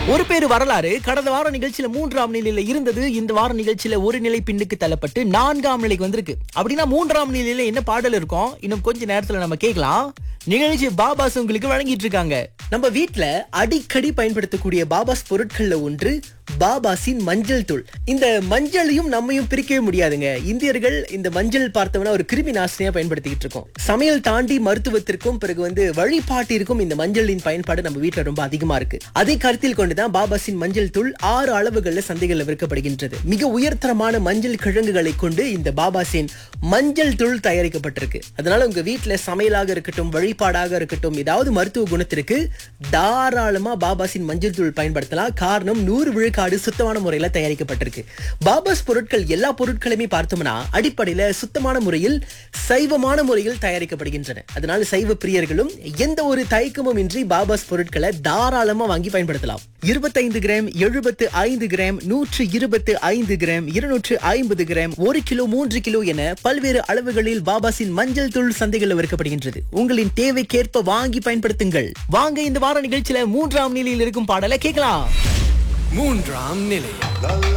ஒரு பேரு வரலாறு கடந்த வார நிகழ்ச்சியில 3ஆம் நிலையில இருந்தது. இந்த வார நிகழ்ச்சியில ஒரு நிலை பின்னுக்கு தள்ளப்பட்டு 4ஆம் நிலைக்கு வந்திருக்கு. அப்படின்னா 3ஆம் நிலையில என்ன பாடல் இருக்கும் இன்னும் கொஞ்ச நேரத்துல நம்ம கேட்கலாம். நிகழ்ச்சி பாபாஸ் உங்களுக்கு வழங்கிட்டு இருக்காங்க. நம்ம வீட்ல அடிக்கடி பயன்படுத்தக்கூடிய பாபாஸ் பொருட்கள்ல ஒன்று பாபாஸின் மஞ்சள் தூள். இந்த மஞ்சளையும் நம்மையும் பிரிக்கவே முடியாதுங்க. இந்தியர்கள் இந்த மஞ்சள் பார்த்தோம்னா ஒரு கிருமி நாசினியா பயன்படுத்திக்கிட்டு இருக்கோம். சமையல் தாண்டி மருத்துவத்திற்கும் பிறகு வழிபாட்டிற்கும் இந்த மஞ்சளின் பயன்பாடு நம்ம வீட்டுல ரொம்ப அதிகமா இருக்கு. அதை கருத்தில் கொண்டுதான் பாபாஸின் மஞ்சள் தூள் 6 அளவுகள்ல சந்தைகள்ல விற்கப்படுகின்றது. மிக உயர்தரமான மஞ்சள் கிழங்குகளை கொண்டு இந்த பாபாஸின் மஞ்சள் தூள் தயாரிக்கப்பட்டிருக்கு. அதனால உங்க வீட்டுல சமையலாக இருக்கட்டும், வழிபாடாக இருக்கட்டும், ஏதாவது மருத்துவ குணத்திற்கு தாராளமா பாபாஸின் மஞ்சள் தூள் பயன்படுத்தலாம். காரணம் 100% சுத்தமான முறையில தயாரிக்கப்பட்டிருக்கு. பாபாஸ் பொருட்கள் எல்லா பொருட்களுமே பார்த்தோம்னா அடிப்படையில சுத்தமான முறையில், சைவமான முறையில் தயாரிக்கப்படுகின்றன. அதனால சைவ பிரியர்களும் எந்த ஒரு தயக்கமும் இன்றி பாபாஸ் பொருட்களை தாராளமா வாங்கி பயன்படுத்தலாம். 25 gram, 75 gram, 125 gram, 250 gram, 1 kilo, 3 kilo என பல்வேறு அளவுகளில் பாபாஸின் மஞ்சள் தூள் சந்தைகளில் விற்கப்படுகின்றது. உங்களின் தேவைக்கேற்ப வாங்கி பயன்படுத்துங்கள். வாங்க இந்த வார நிகழ்ச்சியில 3ஆம் நிலையில் இருக்கும் பாடலை கேட்கலாம். 3ஆம் நிலை.